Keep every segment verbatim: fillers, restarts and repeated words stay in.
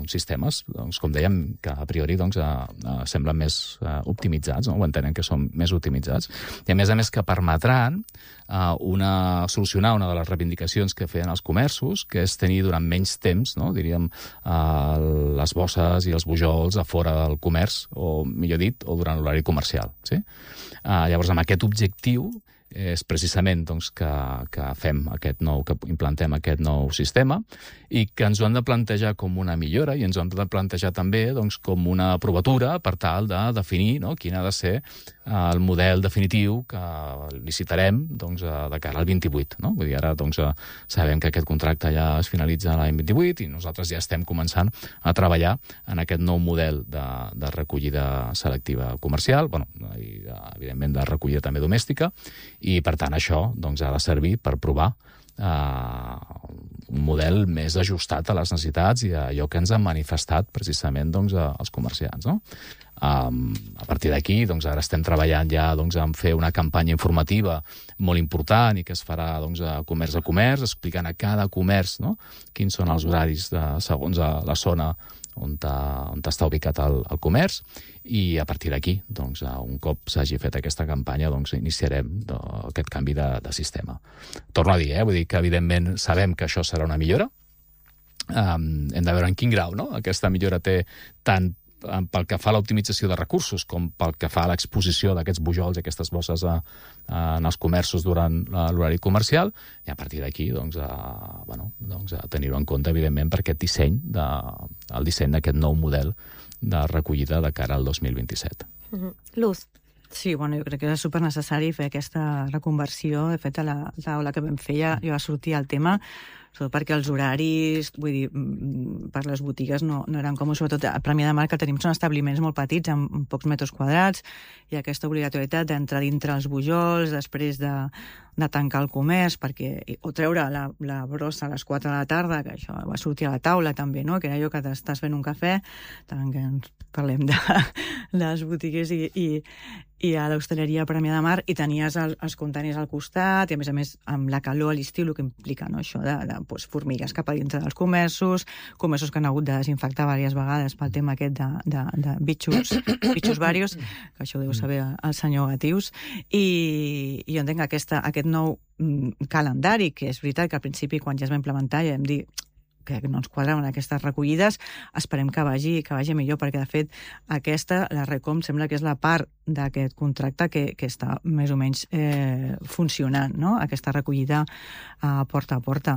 uns sistemes, doncs, com dèiem, que a priori doncs, uh, semblen més uh, optimitzats, no? O entenen que són més optimitzats. I a més a més que permetran uh, una, solucionar una de les reivindicacions que feien els comerços, que és tenir durant menys temps, no? Diríem, uh, les bosses i els bujols a fora del comerç, o millor dit, o durant l'horari comercial. Sí? Uh, llavors, amb aquest objectiu, és precisament doncs, que, que fem aquest nou, que implantem aquest nou sistema i que ens ho han de plantejar com una millora i ens ho han de plantejar també doncs, com una provatura per tal de definir, no?, quin ha de ser el model definitiu que licitarem doncs, de cara al vint-i-vuit. No? Vull dir, ara doncs, sabem que aquest contracte ja es finalitza l'any vint-i-vuit i nosaltres ja estem començant a treballar en aquest nou model de, de recollida selectiva comercial, bueno, i evidentment de recollida també domèstica, i per tant això doncs, ha de servir per provar Uh, un model més ajustat a les necessitats i a allò que ens han manifestat precisament doncs, els comerciants. No? Um, a partir d'aquí, doncs, ara estem treballant ja doncs, en fer una campanya informativa molt important i que es farà doncs, a comerç a comerç, explicant a cada comerç, no?, quins són els horaris de, segons la zona on, ta, on està ubicat el, el comerç, i a partir d'aquí, doncs, un cop s'hagi fet aquesta campanya, doncs, iniciarem do, aquest canvi de, de sistema. Torno a dir, eh? Vull dir que evidentment sabem que això serà una millora, um, hem de veure en quin grau, no?, aquesta millora té tant pel que fa a l'optimització de recursos com pel que fa a l'exposició d'aquests bujols i aquestes bosses a, a, en els comerços durant l'horari comercial, i a partir d'aquí doncs, a, bueno, doncs, a tenir-ho en compte, evidentment, per aquest disseny, de, el disseny d'aquest nou model de recollida de cara al dos mil vint-i-set. Mm-hmm. Luz. Sí, bueno, jo crec que és supernecessari fer aquesta reconversió. De fet, a la taula que vam fer ja, ja va sortir el tema, sobretot perquè els horaris, vull dir, per les botigues no, no eren còmodes, sobretot a Premià de Mar, que tenim són establiments molt petits, amb, amb pocs metres quadrats, i aquesta obligatorietat d'entrar dintre els bujols, després de, de tancar el comerç, perquè, o treure la, la brossa a les quatre de la tarda, que això va sortir a la taula també, no?, que era allò que t'estàs fent un cafè, tant que ens parlem de les botigues i, i, i a l'hostaleria Premià de Mar, i tenies el, els contenidors al costat, i a més a més amb la calor a l'estiu, el que implica, no?, això de, de pues, formigues cap a dintre dels comerços, comerços que han hagut de desinfectar diverses vegades pel tema aquest de, de, de bitxos, bitxos varios, que això deu saber el senyor Gatius, i, i jo entenc que aquesta, aquest nou mm, calendari, que és veritat que al principi, quan ja es va implementar, ja vam dir que no ens quadraven aquestes recollides, esperem que vagi, que vagi millor, perquè de fet aquesta, la Recom, sembla que és la part d'aquest contracte que, que està més o menys eh, funcionant, no?, aquesta recollida a porta a porta.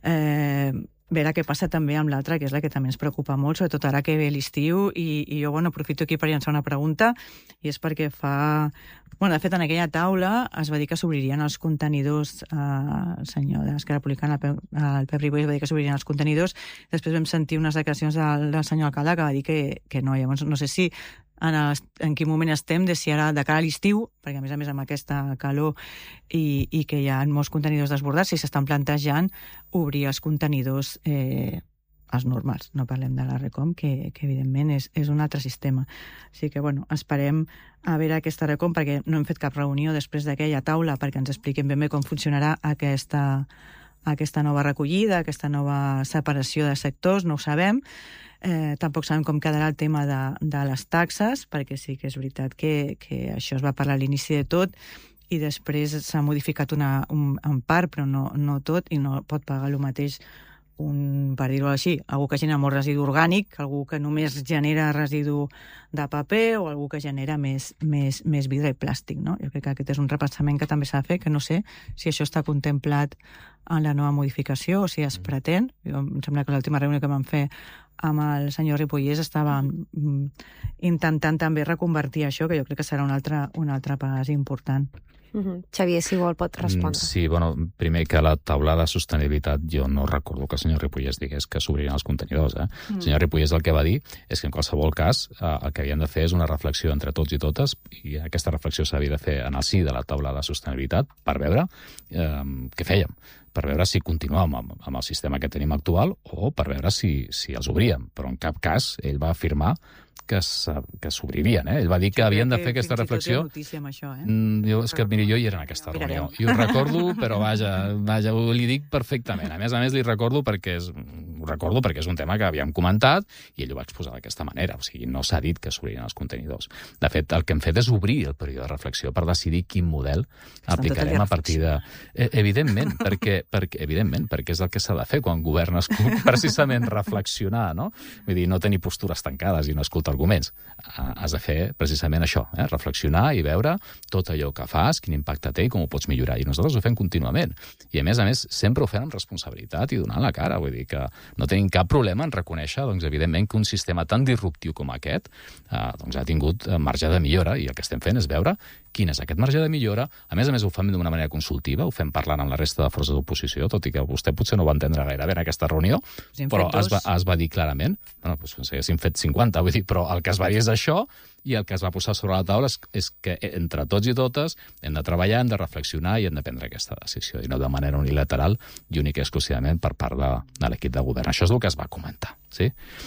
Eh, veure què passa també amb l'altra, que és la que també ens preocupa molt, sobretot ara que ve l'estiu, i, i jo, bueno, aprofito aquí per llançar una pregunta, i és perquè fa... Bueno, de fet, en aquella taula es va dir que s'obririen els contenidors, eh, el senyor d'Esquerra Republicana, el Pep Ribó, va dir que s'obririen els contenidors, després vam sentir unes declaracions del, del senyor alcalde que va dir que, que no, llavors no sé si en, el, en quin moment estem, de si ara de cara a l'estiu, perquè a més a més amb aquesta calor i, i que hi ha molts contenidors desbordats, si s'estan plantejant obrir els contenidors eh, els normals, no parlem de la Recom, que, que evidentment és, és un altre sistema. Així que, bueno, esperem a veure aquesta Recom, perquè no hem fet cap reunió després d'aquella taula perquè ens expliquem ben bé com funcionarà aquesta, aquesta nova recollida, aquesta nova separació de sectors, no ho sabem. Eh, tampoc sabem com quedarà el tema de, de les taxes, perquè sí que és veritat que, que això es va parlar a l'inici de tot, i després s'ha modificat una, un, en part, però no, no tot, i no pot pagar el mateix un, per dir-ho així, algú que genera molt residu orgànic, algú que només genera residu de paper o algú que genera més, més, més vidre i plàstic, no? Jo crec que aquest és un repensament que també s'ha de fer, que no sé si això està contemplat en la nova modificació o si es pretén. Jo, em sembla que l'última reunió que vam fer amb el senyor Ripollès estàvem intentant també reconvertir això, que jo crec que serà un altre, un altre pas important. Uh-huh. Xavier, si vol, pot respondre. Sí, bueno, primer que a la taula de sostenibilitat jo no recordo que el senyor Ripollès digués que s'obririen els contenidors. Eh? Mm. El senyor Ripollès el que va dir és que en qualsevol cas eh, el que havien de fer és una reflexió entre tots i totes, i aquesta reflexió s'havia de fer en el si de la taula de sostenibilitat per veure eh, què fèiem. per veure si continuem amb, amb el sistema que tenim actual o per veure si, si els obríem. Però en cap cas ell va afirmar que s'obririen. Eh? Ell va dir que sí, havien de fer aquesta reflexió. Amb això, eh? mm, jo, és que, miri, jo hi era en aquesta reunió. I ho recordo, però vaja, vaja, ho li dic perfectament. A més a més, li recordo perquè és, ho recordo perquè és un tema que havíem comentat i ell ho va exposar d'aquesta manera. O sigui, no s'ha dit que s'obririen els contenidors. De fet, el que hem fet és obrir el període de reflexió per decidir quin model aplicarem a partir de... Eh, evidentment, perquè, perquè, evidentment, perquè és el que s'ha de fer quan governes, precisament reflexionar, no? Vull dir, no tenir postures tancades i no escoltar arguments. Has de fer precisament això, eh? Reflexionar i veure tot allò que fas, quin impacte té i com ho pots millorar. I nosaltres ho fem contínuament. I a més a més, sempre ho fem amb responsabilitat i donant la cara. Vull dir que no tenim cap problema en reconèixer, doncs, evidentment, que un sistema tan disruptiu com aquest eh, doncs, ha tingut marge de millora i el que estem fent és veure quin és aquest marge de millora. A més a més, ho fem d'una manera consultiva, ho fem parlant amb la resta de forces d'oposició, tot i que vostè potser no ho va entendre gaire bé en aquesta reunió, però es va, es va dir clarament, bueno, doncs, si haguéssim fet cinquanta, vull dir, però el que es va dir és això, i el que es va posar sobre la taula és, és que entre tots i totes hem de treballar, hem de reflexionar i hem de prendre aquesta decisió, i no de manera unilateral i única i exclusivament per part de, de l'equip de govern. Això és el que es va comentar. Sí?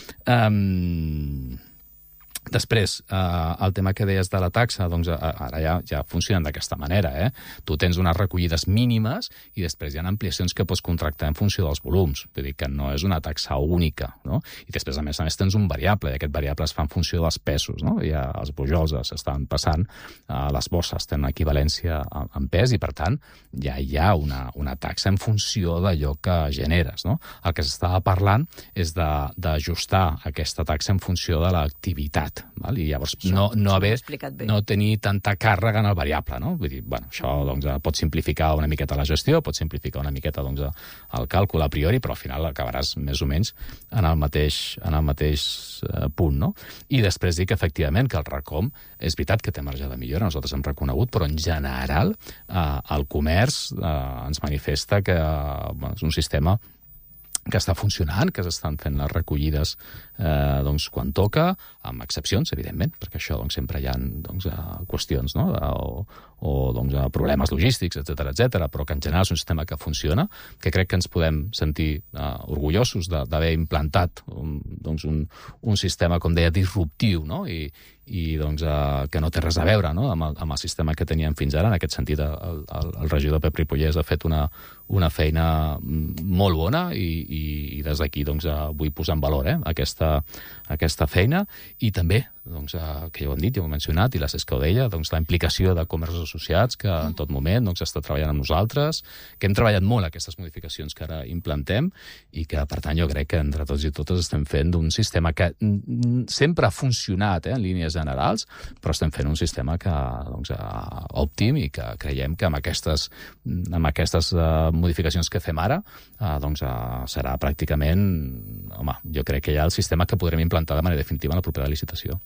Um... Després, eh, el tema que deies de la taxa, doncs ara ja, ja funcionen d'aquesta manera. Eh? Tu tens unes recollides mínimes i després hi ha ampliacions que pots contractar en funció dels volums. Vull dir que no és una taxa única. No? I després, a més a més, tens un variable, i aquest variable es fa en funció dels pesos. No? Ja els bujols s'estan passant, eh, les bosses tenen equivalència en pes i, per tant, ja hi ha una, una taxa en funció d'allò que generes. No? El que s'estava parlant és d'ajustar aquesta taxa en funció de l'activitat. Val? I llavors això, no, no, haver, no tenir tanta càrrega en el variable. No? Vull dir, bueno, això doncs, pot simplificar una miqueta la gestió, pot simplificar una miqueta doncs, el càlcul a priori, però al final acabaràs més o menys en el mateix, en el mateix eh, punt. No? I després dir que efectivament que el RACOM és veritat que té marge de millora, nosaltres hem reconegut, però en general eh, el comerç eh, ens manifesta que eh, bueno, és un sistema que està funcionant, que s'estan fent les recollides eh, doncs, quan toca, amb excepcions, evidentment, perquè això doncs, sempre hi ha doncs, qüestions, no? o, o doncs, problemes logístics, etcètera, etcètera, però que en general és un sistema que funciona, que crec que ens podem sentir eh, orgullosos d'haver implantat un, doncs, un, un sistema, com deia, disruptiu, no? I, i doncs, eh, que no té res a veure, no? amb, el, amb el sistema que teníem fins ara. En aquest sentit, el, el, el regidor Pep Ripollès ha fet una, una feina molt bona i, i, i des d'aquí doncs, vull posar en valor eh, aquesta, aquesta feina i també, doncs, que ja ho hem dit, ja ho hem mencionat, i la Cesc ho deia, doncs, la implicació de comerços associats, que en tot moment doncs, està treballant amb nosaltres, que hem treballat molt aquestes modificacions que ara implantem i que, per tant, jo crec que entre tots i totes estem fent d'un sistema que sempre ha funcionat eh, en línies generals, però estem fent un sistema que, doncs, òptim i que creiem que amb aquestes, amb aquestes uh, modificacions que fem ara uh, doncs, uh, serà pràcticament, home, jo crec que hi ha el sistema que podrem implantar de manera definitiva en la propera licitació.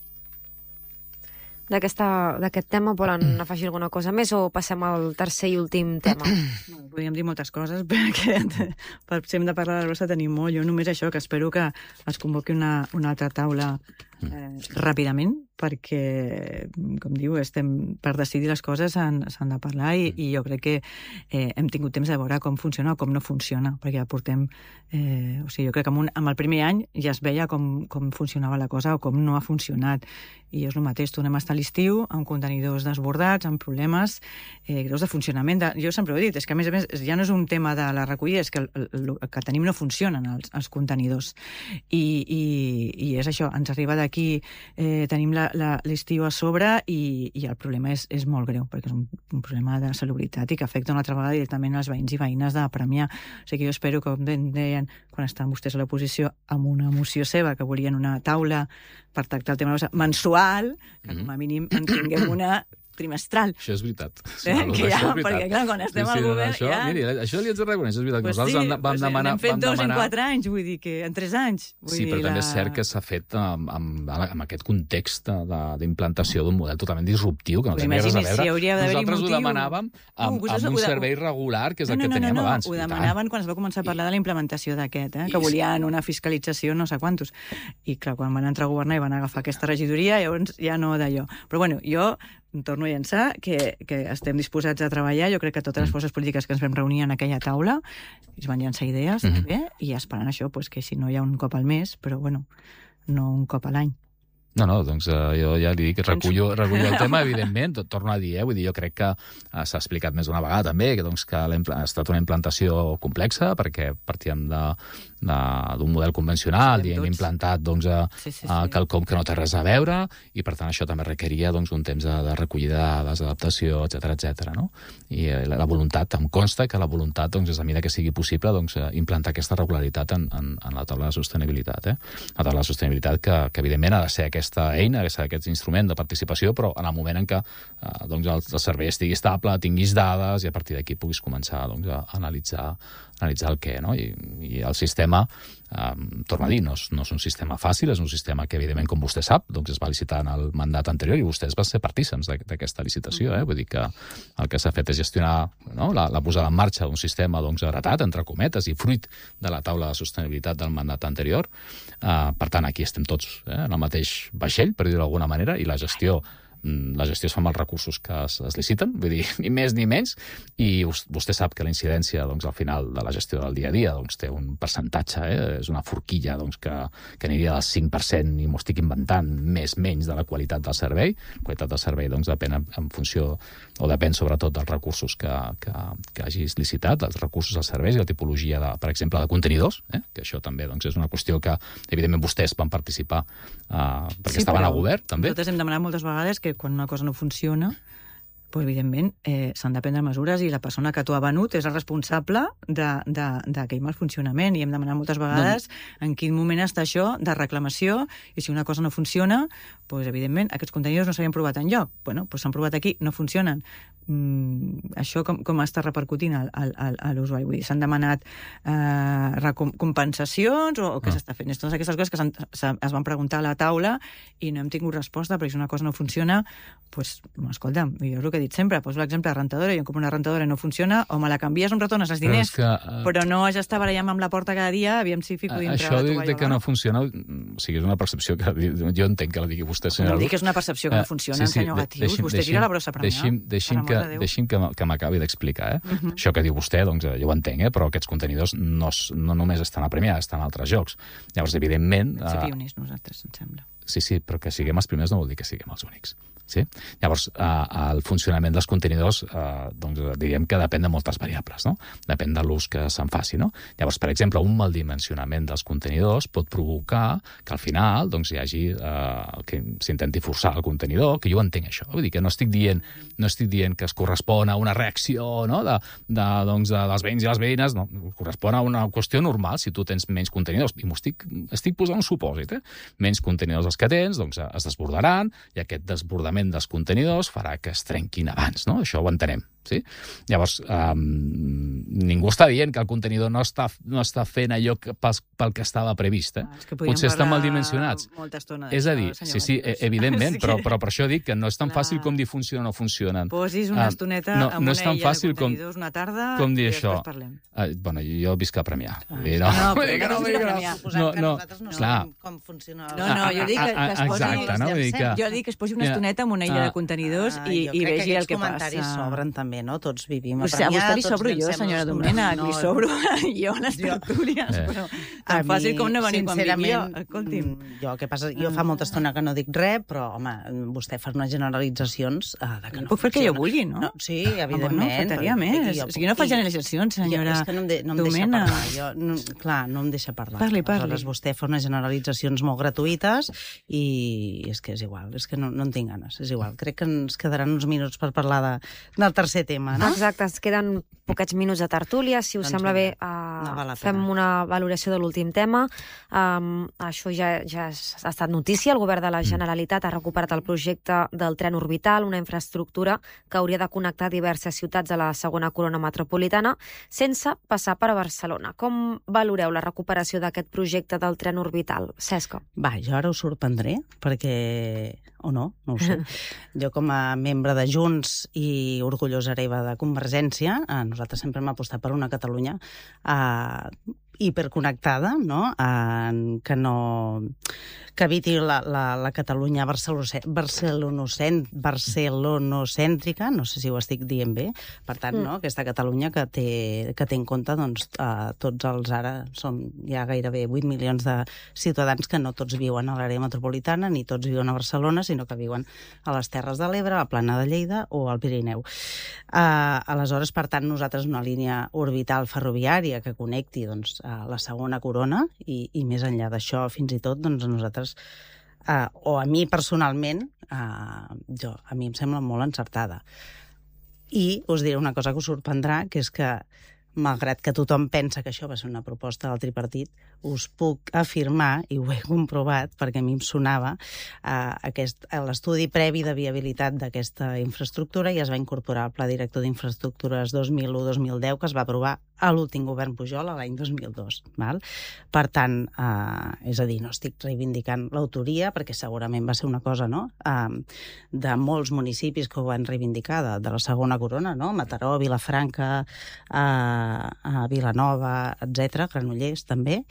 D'aquest tema volen afegir alguna cosa més o passem al tercer i últim tema? No, podríem dir moltes coses, perquè per si hem de parlar de la brossa tenim molt. Jo només això, que espero que es convoqui una, una altra taula eh, ràpidament, perquè, com diu, estem per decidir les coses s'han de parlar i, i jo crec que eh, hem tingut temps de veure com funciona o com no funciona, perquè ja portem... Eh, o sigui, jo crec que amb, un, amb el primer any ja es veia com, com funcionava la cosa o com no ha funcionat. I és el mateix, tornem a estar a l'estiu amb contenidors desbordats, amb problemes eh, greus de funcionament. De, jo sempre ho he dit, és que a més a més ja no és un tema de la recollida, és que el, el, el que tenim no funcionen els, els contenidors. I, i, i és això, ens arriba d'aquí, eh, tenim la l'estiu a sobre i, i el problema és, és molt greu, perquè és un, un problema de salubritat i que afecta una altra vegada directament als veïns i veïnes de Premià. O sigui que jo espero que, com deien, quan estaven vostès a l'oposició, amb una moció seva, que volien una taula per tractar el tema mensual, que com a mínim en tinguem una trimestral. Això és veritat. Eh? Que ja, és veritat. Perquè clar, quan estem sí, sí, al govern... Això, ja... miri, això li haig de reconèixer, és veritat. Pues nosaltres sí, vam, vam pues demanar... Hem fet vam dos demanar... en quatre anys, vull dir que en tres anys. Vull sí, dir, però la... també és cert que s'ha fet amb, amb, amb aquest context d'implantació d'un model totalment disruptiu, que no tenia res a veure. Si nosaltres ho demanàvem amb, uh, amb un servei regular, que és el no, no, que teníem no, no, abans. Ho demanaven quan es va començar a parlar de la implementació d'aquest, eh? Que volien una fiscalització no sé quantos. I clar, quan van entrar a governar i van agafar aquesta regidoria, llavors ja no d'allò. Però bueno, jo torno a llançar, que, que estem disposats a treballar. Jo crec que totes les forces polítiques que ens vam reunir en aquella taula es van llançar idees, mm-hmm. bé, i esperant això, pues, que si no hi ha un cop al mes, però bueno, no un cop a l'any. No, no, doncs eh, jo ja li dic que recullo, recullo el tema, evidentment, torno a dir, eh, vull dir, jo crec que eh, s'ha explicat més d'una vegada també, que, doncs, que ha estat una implantació complexa, perquè partíem de, de, d'un model convencional i hem implantat doncs, a, sí, sí, sí. a quelcom que no té res a veure, i per tant això també requeria doncs, un temps de, de recollida de dades, adaptació, etcètera, etcètera, no? I eh, la, la voluntat, em consta que la voluntat doncs, és a mesura que sigui possible doncs, implantar aquesta regularitat en, en, en la taula de sostenibilitat. Eh? La taula de sostenibilitat que, que evidentment ha de ser aquesta eina, aquest instrument de participació, però en el moment en què eh, doncs el, el servei estigui estable, tinguis dades i a partir d'aquí puguis començar doncs, a analitzar, analitzar el què, no? I, i el sistema, eh, torno a dir, no és, no és un sistema fàcil, és un sistema que, evidentment, com vostè sap, doncs es va licitar en el mandat anterior i vostès van ser partícens d'aquesta licitació. Eh? Vull dir que el que s'ha fet és gestionar, no? la, la posada en marxa d'un sistema doncs, heretat, entre cometes, i fruit de la taula de sostenibilitat del mandat anterior. Eh, per tant, aquí estem tots eh, en el mateix vaixell, per dir-ho d'alguna manera, i la gestió la gestió es fa amb els recursos que es, es liciten, vull dir, ni més ni menys, i vostè sap que la incidència doncs, al final de la gestió del dia a dia doncs, té un percentatge, eh? És una forquilla doncs, que, que aniria del cinc per cent, i m'ho estic inventant, més menys de la qualitat del servei. La qualitat del servei doncs, depèn en, en funció, o depèn sobretot dels recursos que, que, que hagis licitat, els recursos dels serveis i la tipologia, de, per exemple, de contenidors, eh? Que això també doncs, és una qüestió que, evidentment, vostès van participar eh, perquè sí, estaven a govern, també. Nosaltres hem demanat moltes vegades que quan una cosa no funciona, pues, evidentment, eh, s'han de prendre mesures i la persona que t'ho ha venut és el responsable d'aquell mal funcionament. I hem demanat moltes vegades no. en quin moment està això de reclamació, i si una cosa no funciona, pues, evidentment, aquests contenidors no s'havien provat enlloc. Bueno, pues, s'han provat aquí, no funcionen. Mm, això com, com està repercutint al, al, a l'usuari? Vull dir, s'han demanat eh, compensacions o, o què ah. s'està fent? Totes aquestes coses que s'han, es van preguntar a la taula i no hem tingut resposta, perquè si una cosa no funciona, pues, escolta, jo és el que he dit sempre, poso l'exemple de rentadora, jo em compro una rentadora i no funciona, o me la canvies o em retornes els diners, però, que, uh... però no haig d'estar barallant amb la porta cada dia, aviam si fico dintre això la tovalla. Això de que no funciona, o sigui, és una percepció que jo entenc que la digui vostè, senyora. No dic que és una percepció que no funciona, uh, sí, sí, senyor Gatius, de, vostè tira la brossa per deixi'm, deixi'm, que, deixi'm que, que m'acabi d'explicar. Eh? Uh-huh. Això que diu vostè, doncs, jo ho entenc, eh? Però aquests contenidors no, no només estan a Premià, estan a altres llocs. Llavors, evidentment... Vam ser pioners nosaltres, em sembla. Sí, sí, però que siguem els primers no vol dir que siguem els únics. Sí? Llavors, eh, el funcionament dels contenidors, eh, doncs, diríem que depèn de moltes variables, no? Depèn de l'ús que se'n faci, no? Llavors, per exemple, un mal dimensionament dels contenidors pot provocar que al final doncs, hi hagi, eh, que s'intenti forçar el contenidor, que jo entenc això. Vull dir que no estic dient, no estic dient que es correspon a una reacció, no? de, de, doncs, de, dels veïns i les veïnes, no? Correspon a una qüestió normal si tu tens menys contenidors. I m'ho estic, estic posant un supòsit, eh? Menys contenidors els que tens, doncs es desbordaran, i aquest desbordament dels contenidors farà que es trenquin abans, no? Això ho entenem. Sí? Llavors, um, ningú està dient que el contenidor no està, no està fent allò que, pel, pel que estava previst. Eh? Ah, que potser estan mal dimensionats. És a dir, sí, sí, evidentment, però, però per això dic que no és tan fàcil com dir funciona o no funcionen. Posis una estoneta uh, no, amb no una illa fàcil de contenidors com, una tarda com dir i això. després parlem. Uh, bueno, jo visc a Premià. Ah, no, no, però que no visc a Premià. No, no, nosaltres no sabem com funciona. No, no, jo dic que, que es posi... Exacte, no? Vull dir que... Jo dic que es posi una estoneta amb una illa de contenidors i, i vegi el que passa. Jo crec que aquests comentaris s'obren també, no? Tots vivim a Premià. A vostè li sobro jo, senyora Domènech, li sobro jo a les tertúlies, però tan fàcil com no venir quan vic jo. Escolti'm. Jo, què passa? Jo fa molta estona que no dic res, però, home, vostè fa unes generalitzacions de que no puc fer el que jo vulgui, no? Sí, evidentment. No, faltaria més. O sigui, no fa generalitzacions, senyora Domènech. Clar, no em deixa parlar. Parli, parli. Aleshores, vostè fa unes generalitzacions molt gratuïtes i és que és igual, és que no en tinc ganes, és igual. Crec que ens quedaran uns minuts per parlar del tercer tema, no? Exacte, ens queden poquets minuts de tertúlia. Si us doncs sembla bé, uh, no val fem una valoració de l'últim tema. Um, això ja, ja ha estat notícia. El govern de la Generalitat ha recuperat el projecte del tren orbital, una infraestructura que hauria de connectar diverses ciutats de la segona corona metropolitana sense passar per Barcelona. Com valoreu la recuperació d'aquest projecte del tren orbital? Cesca. Va, jo ara us sorprendré, perquè... o no, no ho sé. Jo com a membre de Junts i orgullosa hereva de Convergència, eh, nosaltres sempre hem apostat per una Catalunya eh, hiperconnectada, no? Eh, que no que eviti la, la, la Catalunya barcelonocèntrica, no sé si ho estic dient bé, per tant, mm. no? Aquesta Catalunya que té, que té en compte doncs, eh, tots els ara, som ja gairebé vuit milions de ciutadans que no tots viuen a l'àrea metropolitana, ni tots viuen a Barcelona, sinó que viuen a les Terres de l'Ebre, a la Plana de Lleida o al Pirineu. Eh, aleshores, per tant, nosaltres una línia orbital ferroviària que connecti doncs, a la segona corona i, i més enllà d'això, fins i tot, doncs, nosaltres, eh, o a mi personalment, eh, jo, a mi em sembla molt encertada. I us diré una cosa que us sorprendrà, que és que, malgrat que tothom pensa que això va ser una proposta del tripartit, us puc afirmar, i ho he comprovat, perquè a mi em sonava, eh, aquest, l'estudi previ de viabilitat d'aquesta infraestructura i es va incorporar al Pla Director d'Infraestructures dos mil u dos mil deu, que es va aprovar a l'últim govern Pujol l'any dos mil dos. Val? Per tant, eh, és a dir, no estic reivindicant l'autoria, perquè segurament va ser una cosa, no?, eh, de molts municipis que ho van reivindicar, de, de la segona corona, no?, Mataró, Vilafranca, eh, a Vilanova, etcètera, Granollers també,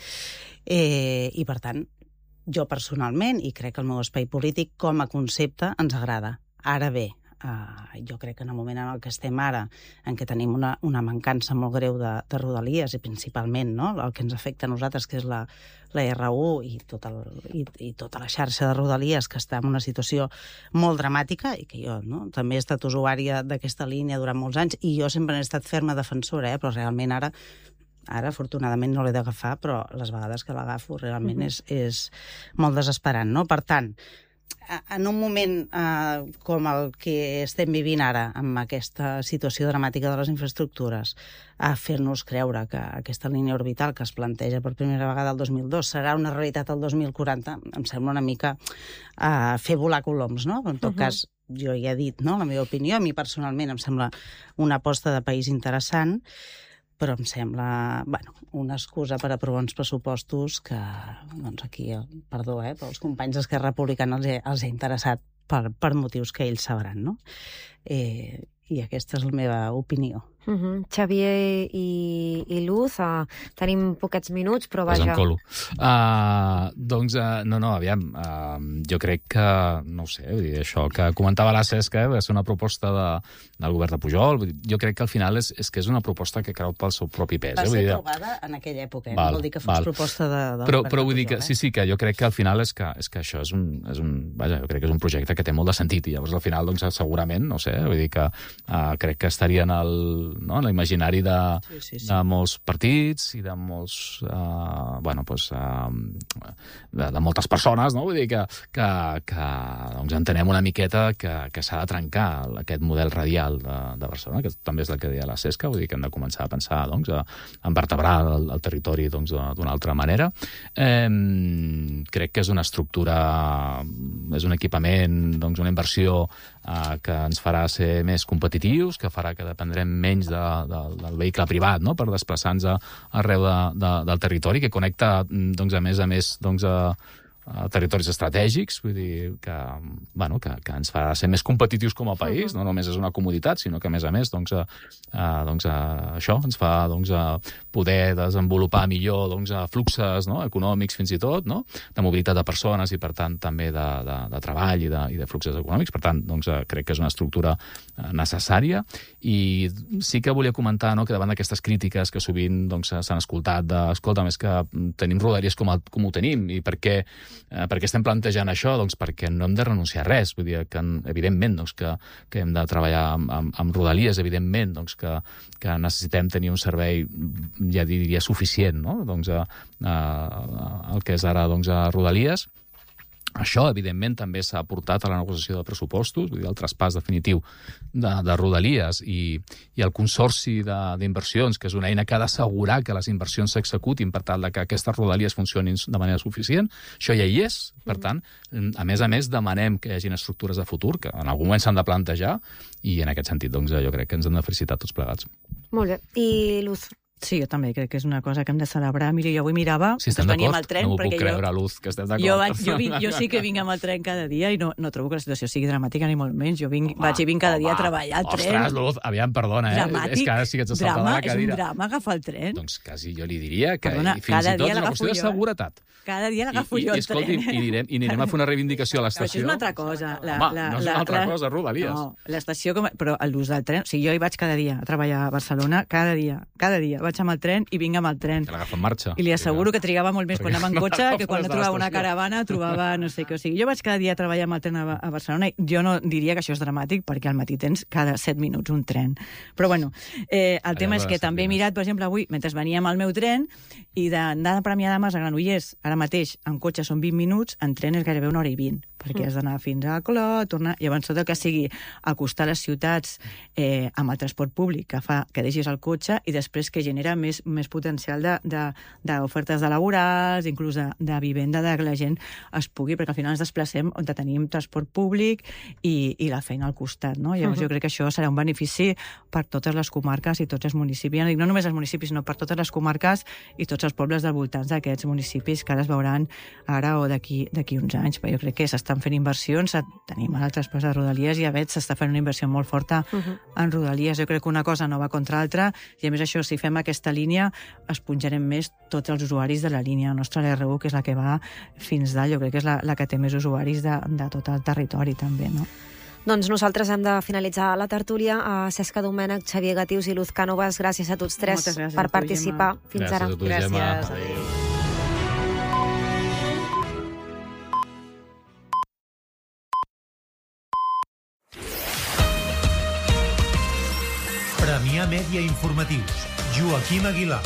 eh, i per tant, jo personalment, i crec que el meu espai polític com a concepte ens agrada. Ara bé, eh, jo crec que en el moment en el que estem ara, en què tenim una, una mancança molt greu de, de rodalies, i principalment, no?, el que ens afecta a nosaltres, que és la, la erre u i, tot el, i, i tota la xarxa de rodalies, que està en una situació molt dramàtica, i que jo, no?, també he estat usuària d'aquesta línia durant molts anys, i jo sempre he estat ferma defensora, eh? Però realment ara, ara afortunadament no l'he d'agafar, però les vegades que l'agafo realment uh-huh. és, és molt desesperant, no? Per tant, en un moment eh, com el que estem vivint ara, amb aquesta situació dramàtica de les infraestructures, a fer-nos creure que aquesta línia orbital que es planteja per primera vegada el dos mil dos serà una realitat el dos mil quaranta, em sembla una mica eh, fer volar coloms, no? En tot uh-huh. cas, jo ja he dit, no?, la meva opinió, a mi personalment em sembla una aposta de país interessant, però em sembla, bueno, una excusa per aprovar uns pressupostos que, doncs aquí, perdó, eh, però els companys d'Esquerra Republicana els he, els he interessat per, per motius que ells sabran, no? Eh, I aquesta és la meva opinió. Uh-huh. Xavier i, i Luz, uh, tenim poquets minuts, però vaja... Pues em colo. Uh, doncs, uh, no, no, aviam, uh, jo crec que, no ho sé, vull dir, això que comentava la Cesca, eh, va ser una proposta de, del govern de Pujol, vull dir, jo crec que al final és, és que és una proposta que creu pel seu propi pes. Va eh, ser vull dir, trobada en aquella època, eh? val, no vol dir que fos val. proposta de, de però, govern però de vull dir Pujol, que, eh? sí, sí, que jo crec que al final és que, és que això és un, és un, vaja, jo crec que és un projecte que té molt de sentit, i llavors al final, doncs, segurament, no sé, vull dir que uh, crec que estaria en el, no, en l'imaginari de, sí, sí, sí. de molts partits i de molts, uh, bueno, pues, uh, de, de moltes persones, no? Vull dir que, que, que doncs, entenem una miqueta que, que s'ha de trencar aquest model radial de, de Barcelona, que també és el que deia la Cesca, vull dir que hem de començar a pensar, doncs, a, a vertebrar el, el territori, doncs, d'una altra manera. Eh, crec que és una estructura, és un equipament, doncs, una inversió eh, que ens farà ser més competitius, que farà que dependrem menys de, de, del vehicle privat, no?, per desplaçar-nos arreu de, de, del territori, que connecta, doncs, a més a més, doncs, a, a territoris estratègics, vull dir que, bueno, que, que ens farà ser més competitius com a país, no només és una comoditat, sinó que, a més a més, doncs, a, a, doncs a, això ens fa, doncs, a poder desenvolupar millor, doncs, a fluxes, no?, econòmics fins i tot, no?, de mobilitat de persones i, per tant, també de, de, de treball i de, i de fluxes econòmics. Per tant, doncs, crec que és una estructura necessària, i sí que volia comentar, no?, que davant d'aquestes crítiques que sovint, doncs, s'han escoltat de, escolta, més que tenim rodalies com, el, com ho tenim, i per què Eh, per què estem plantejant això? Doncs perquè no hem de renunciar a res. Vull dir que, evidentment, doncs, que, que hem de treballar amb, amb, amb rodalies, evidentment, doncs, que, que necessitem tenir un servei, ja diria, suficient, no?, doncs, a, a, el que és ara, doncs, a rodalies. Això, evidentment, també s'ha aportat a la negociació de pressupostos, vull dir, el traspàs definitiu de, de rodalies i, i el consorci d'inversions, que és una eina que ha d'assegurar que les inversions s'executin per tal de que aquestes rodalies funcionin de manera suficient. Això ja hi és. Per tant, a més a més, demanem que hi hagin estructures de futur, que en algun moment s'han de plantejar, i en aquest sentit, doncs, jo crec que ens hem de felicitar tots plegats. Molt bé. I Luz? Sí, jo també crec que és una cosa que hem de celebrar. Mira, jo avui mirava... Si estem d'acord, no m'ho puc creure, Luz, que estem d'acord. Jo, vaig, jo, vinc, jo sí que vinc amb el tren cada dia i no, no trobo que la situació sigui dramàtica ni molt menys. Jo vinc, home, vaig i vinc cada home, dia a treballar al tren. Ostres, Luz, aviam, perdona, eh? Dramàtic, és que ara sí que ets a saltar de la cadira. És un drama agafar el tren. Doncs quasi jo li diria que perdona, i fins i tot és una qüestió de jo, seguretat. Cada dia l'agafo jo el tren. I, i, anirem, I anirem a fer una reivindicació a l'estació. Això és una altra cosa. La, home, la, no és la, una altra la, cosa, Rodalies. No, l'estació, com, però l'ús del tren... O sigui, jo hi vaig cada dia a treballar a Barcelona, cada dia, cada dia. Vaig amb el tren i vinc amb el tren. Que l'agafa en marxa. I li asseguro que trigava molt més quan anava en cotxe que quan no trobava una caravana, trobava no sé què. O sigui, jo vaig cada dia a treballar amb el tren a, a Barcelona i jo no diria que això és dramàtic perquè al matí tens cada set minuts un tren. Però bueno, eh, el Allà tema és que també he mirat, per exemple, avui, mentre veníem al meu tren, i d'andar a Premià de Mar a Granollers, ara mateix en cotxe són vint minuts, en tren és gairebé una hora i vint, perquè has d'anar fins a Clot, tornar... Llavors, tot el que sigui acostar les ciutats eh, amb el transport públic, que fa que deixis el cotxe i després que genera més, més potencial d'ofertes de, de, de laborals, inclús de, de vivenda, de que la gent es pugui, perquè al final ens desplacem on tenim transport públic i, i la feina al costat, no? Llavors, uh-huh. jo crec que això serà un benefici per totes les comarques i tots els municipis. No, no només els municipis, sinó per totes les comarques i tots els pobles del voltant d'aquests municipis que ara es veuran ara o d'aquí uns anys. Però jo crec que s'estan fent inversions, tenim ara el traspàs de Rodalies i a veure, s'està fent una inversió molt forta uh-huh. en Rodalies. Jo crec que una cosa no va contra l'altra i a més això, si fem aquesta línia, esponjarem més tots els usuaris de la línia nostra, l'R u, que és la que va fins dalt. Jo crec que és la, la que té més usuaris de, de tot el territori també, no? Doncs nosaltres hem de finalitzar la tertúlia. A Cesca Domènech, Xavier Gatius i Luz Cánovas, gràcies a tots tres gràcies per a tu, participar. Gemma. Fins gràcies ara. A tu, gràcies. Gemma. Premià Mèdia Informatius. Joaquim Aguilar.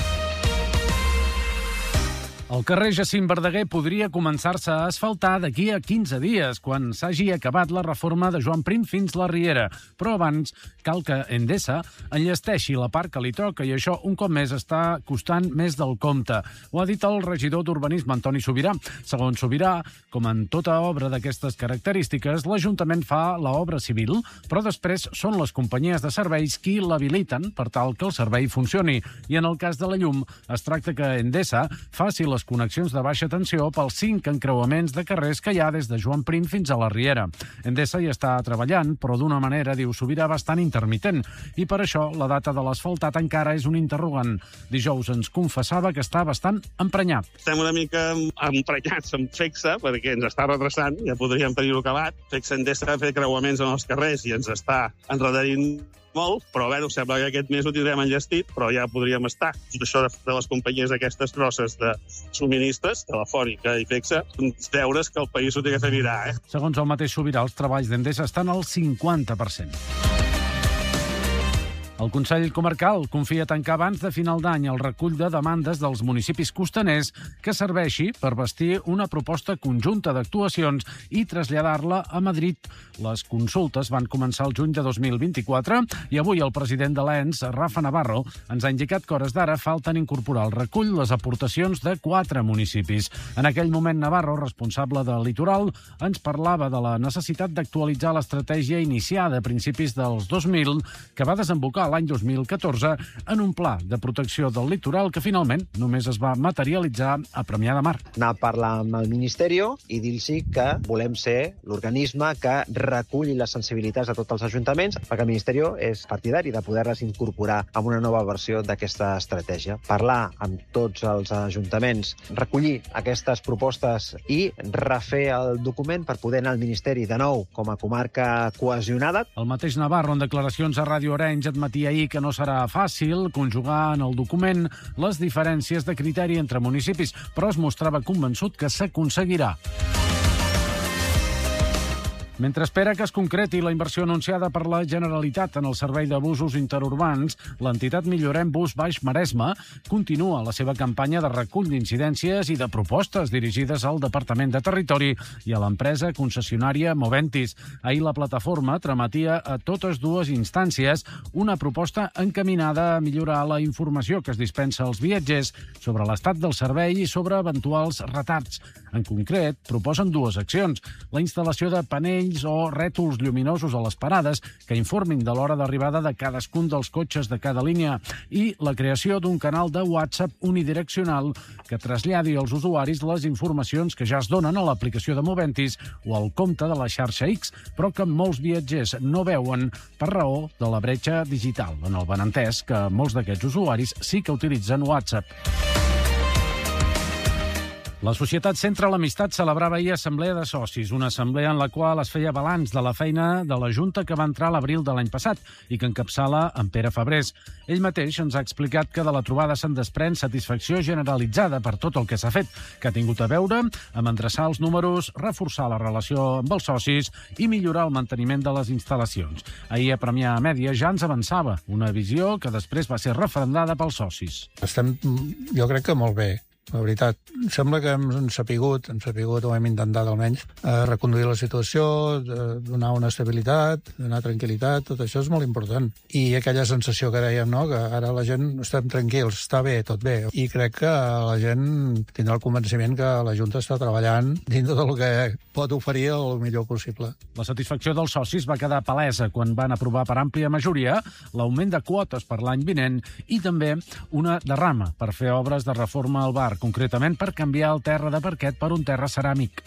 El carrer Jacint Verdaguer podria començar-se a asfaltar d'aquí a quinze dies, quan s'hagi acabat la reforma de Joan Prim fins la Riera. Però abans cal que Endesa enllesteixi la part que li toca i això un cop més està costant més del compte. Ho ha dit el regidor d'Urbanisme, Antoni Subirà. Segons Subirà, com en tota obra d'aquestes característiques, l'Ajuntament fa l'obra civil, però després són les companyies de serveis qui l'habiliten per tal que el servei funcioni. I en el cas de la llum, es tracta que Endesa faci les connexions de baixa tensió pels cinc encreuaments de carrers que hi ha des de Joan Prim fins a la Riera. Endesa hi està treballant, però d'una manera, diu Subirà, bastant intermitent. I per això la data de l'asfaltat encara és un interrogant. Dijous ens confessava que està bastant emprenyat. Estem una mica emprenyats amb Fexa, perquè ens està retrasant, ja podríem tenir-ho acabat. Fexa Endesa ha fet creuaments en els carrers i ens està enredarint molt, però bé, sembla que aquest mes ho tindrem enllestit, però ja podríem estar. Tot això de, de les companyies aquestes grosses de subministres, Telefònica i Fexa, deures que el país ho té que fer mirar, eh? Segons el mateix Subirà, els treballs d'Endesa estan al cinquanta per cent. El Consell Comarcal confia tancar abans de final d'any el recull de demandes dels municipis costaners que serveixi per bastir una proposta conjunta d'actuacions i traslladar-la a Madrid. Les consultes van començar el juny de dos mil vint-i-quatre i avui el president de l'E N S, Rafa Navarro, ens ha indicat que hores d'ara falten incorporar al recull les aportacions de quatre municipis. En aquell moment, Navarro, responsable del litoral, ens parlava de la necessitat d'actualitzar l'estratègia iniciada a principis dels dos mil, que va desembocar l'any dos mil catorze en un pla de protecció del litoral que finalment només es va materialitzar a Premià de Mar. Anar a parlar amb el Ministeri i dir-los que volem ser l'organisme que reculli les sensibilitats de tots els ajuntaments, perquè el Ministeri és partidari de poder-les incorporar en una nova versió d'aquesta estratègia. Parlar amb tots els ajuntaments, recollir aquestes propostes i refer el document per poder anar al Ministeri de nou com a comarca cohesionada. El mateix Navarro, en declaracions a Ràdio Arenys, admetia ahir que no serà fàcil conjugar en el document les diferències de criteri entre municipis, però es mostrava convençut que s'aconseguirà. Mentre espera que es concreti la inversió anunciada per la Generalitat en el servei de busos interurbans, l'entitat Millorem Bus Baix Maresme continua la seva campanya de recull d'incidències i de propostes dirigides al Departament de Territori i a l'empresa concessionària Moventis. Ahir la plataforma trametia a totes dues instàncies una proposta encaminada a millorar la informació que es dispensa als viatgers sobre l'estat del servei i sobre eventuals retards. En concret, proposen dues accions: la instal·lació de panells cartells o rètols lluminosos a les parades que informin de l'hora d'arribada de cadascun dels cotxes de cada línia i la creació d'un canal de WhatsApp unidireccional que traslladi als usuaris les informacions que ja es donen a l'aplicació de Moventis o al compte de la xarxa X, però que molts viatgers no veuen per raó de la bretxa digital, en el benentès que molts d'aquests usuaris sí que utilitzen WhatsApp. La Societat Centre l'Amistat celebrava ahir assemblea de socis, una assemblea en la qual es feia balanç de la feina de la Junta que va entrar a l'abril de l'any passat i que encapçala en Pere Febrés. Ell mateix ens ha explicat que de la trobada se'n desprèn satisfacció generalitzada per tot el que s'ha fet, que ha tingut a veure amb endreçar els números, reforçar la relació amb els socis i millorar el manteniment de les instal·lacions. Ahir a Premià Mèdia ja ens avançava una visió que després va ser referendada pels socis. Estem, jo crec que molt bé. La veritat, sembla que hem sapigut, hem sapigut o hem intentat almenys eh, reconduir la situació, donar una estabilitat, donar tranquil·litat, tot això és molt important. I aquella sensació que dèiem, no?, que ara la gent estem tranquils, està bé, tot bé. I crec que la gent tindrà el convenciment que la Junta està treballant dintre del que pot oferir el millor possible. La satisfacció dels socis va quedar palesa quan van aprovar per àmplia majoria l'augment de quotes per l'any vinent i també una derrama per fer obres de reforma al bar, concretament per canviar el terra de parquet per un terra ceràmic.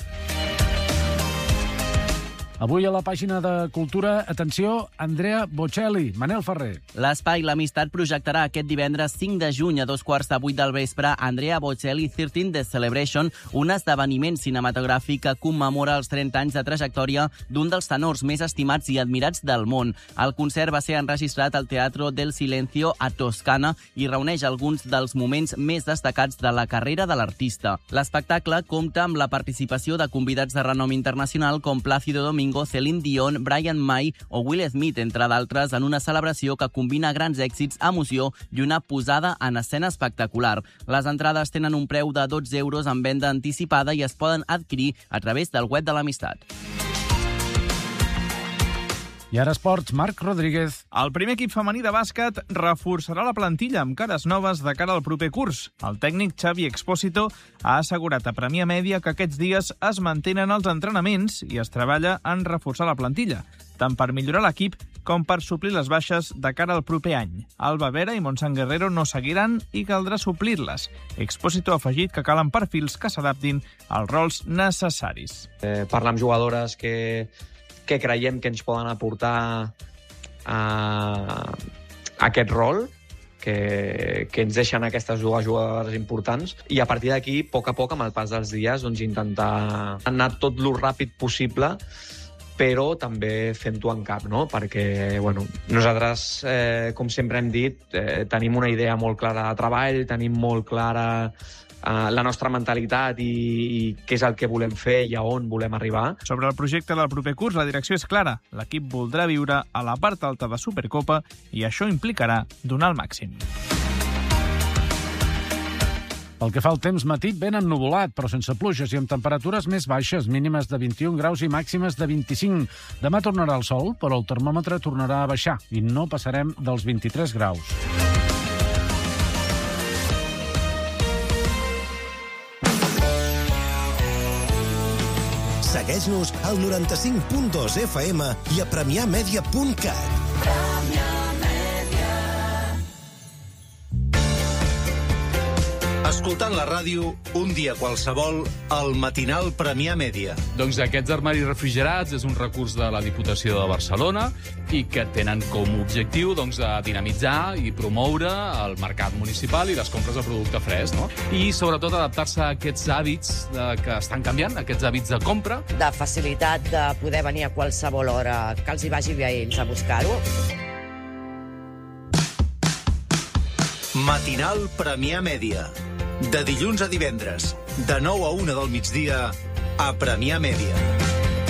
Avui a la pàgina de Cultura, atenció, Andrea Bocelli, Manel Ferrer. L'Espai L'Amistat projectarà aquest divendres cinc de juny a dos quarts de vuit del vespre Andrea Bocelli thirteen The Celebration, un esdeveniment cinematogràfic que commemora els trenta anys de trajectòria d'un dels tenors més estimats i admirats del món. El concert va ser enregistrat al Teatro del Silencio a Toscana i reuneix alguns dels moments més destacats de la carrera de l'artista. L'espectacle compta amb la participació de convidats de renom internacional com Plácido Domingo, Celine Dion, Brian May o Will Smith, entre d'altres, en una celebració que combina grans èxits, emoció i una posada en escena espectacular. Les entrades tenen un preu de dotze euros en venda anticipada i es poden adquirir a través del web de l'Amistat. I ara esports, Marc Rodríguez. El primer equip femení de bàsquet reforçarà la plantilla amb cares noves de cara al proper curs. El tècnic Xavi Expósito ha assegurat a Premià Mèdia que aquests dies es mantenen els entrenaments i es treballa en reforçar la plantilla, tant per millorar l'equip com per suplir les baixes de cara al proper any. Alba Vera i Montsant Guerrero no seguiran i caldrà suplir-les. Expósito ha afegit que calen perfils que s'adaptin als rols necessaris. Eh, parlar amb jugadores que... que creiem que ens poden aportar a, a aquest rol, que, que ens deixen aquestes dues jugadores importants, i a partir d'aquí, a poc a poc, amb el pas dels dies, doncs, intentar anar tot lo ràpid possible, però també fent-ho en cap, no? Perquè, bueno, nosaltres, eh, com sempre hem dit, eh, tenim una idea molt clara de treball, tenim molt clara Uh, la nostra mentalitat i, i què és el que volem fer i a on volem arribar. Sobre el projecte del proper curs, la direcció és clara. L'equip voldrà viure a la part alta de Supercopa i això implicarà donar el màxim. Pel que fa al temps, matí ben ennuvolat, però sense pluges i amb temperatures més baixes, mínimes de vint-i-un graus i màximes de vint-i-cinc. Demà tornarà el sol, però el termòmetre tornarà a baixar i no passarem dels vint-i-tres graus. Segueix-nos al noranta-cinc punt dos F M i a premiamedia punt cat. Escoltant la ràdio, un dia qualsevol, al matinal Premià Mèdia. Doncs aquests armaris refrigerats és un recurs de la Diputació de Barcelona i que tenen com a objectiu doncs, dinamitzar i promoure el mercat municipal i les compres de producte fresc, no? I sobretot adaptar-se a aquests hàbits de, que estan canviant, aquests hàbits de compra. De facilitat de poder venir a qualsevol hora que els hi vagi bé a ells a buscar-ho. Matinal Premià Mèdia. De dilluns a divendres, de nou a una del migdia, a Premià Mèdia.